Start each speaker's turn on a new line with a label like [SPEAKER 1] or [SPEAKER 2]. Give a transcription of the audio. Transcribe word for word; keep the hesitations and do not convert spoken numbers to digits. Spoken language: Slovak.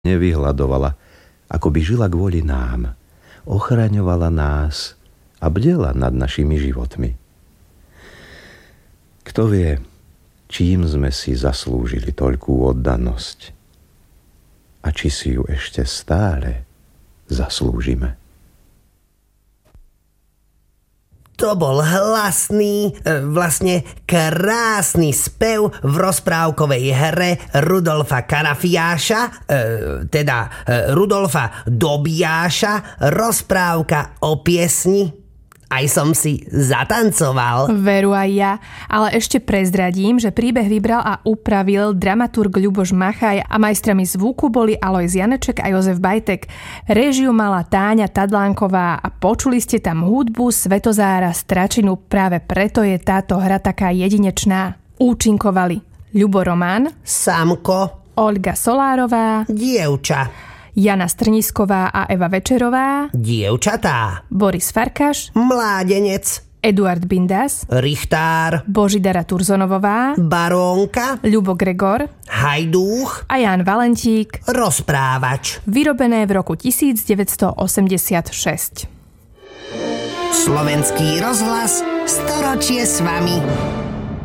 [SPEAKER 1] nevyhľadovala, ako by žila kvôli nám, ochraňovala nás a bdela nad našimi životmi. Kto vie, čím sme si zaslúžili toľkú oddanosť a či si ju ešte stále zaslúžime.
[SPEAKER 2] To bol hlasný, vlastne krásny spev v rozprávkovej hre Rudolfa Karafiáša, teda Rudolfa Dobijáša, rozprávka o piesni. Aj som si zatancoval.
[SPEAKER 3] Veru aj ja, ale ešte prezradím, že príbeh vybral a upravil dramaturg Ľuboš Machaj a majstrami zvuku boli Alojz Janeček a Jozef Bajtek. Réžiu mala Táňa Tadlánková a počuli ste tam hudbu Svetozára Stračinu, práve preto je táto hra taká jedinečná. Účinkovali Ľubo Román,
[SPEAKER 2] Samko,
[SPEAKER 3] Olga Solárová,
[SPEAKER 2] dievča,
[SPEAKER 3] Jana Strnisková a Eva Večerová,
[SPEAKER 2] dievčatá,
[SPEAKER 3] Boris Farkaš,
[SPEAKER 2] mládenec,
[SPEAKER 3] Eduard Bindas,
[SPEAKER 2] Richtár,
[SPEAKER 3] Božidara Turzonovová,
[SPEAKER 2] barónka,
[SPEAKER 3] Ľubo Gregor,
[SPEAKER 2] hajdúch
[SPEAKER 3] a Ján Valentík.
[SPEAKER 2] Rozprávač.
[SPEAKER 3] Vyrobené v roku devätnásťstoosemdesiatšesť.
[SPEAKER 2] Slovenský rozhlas, storočie s vami.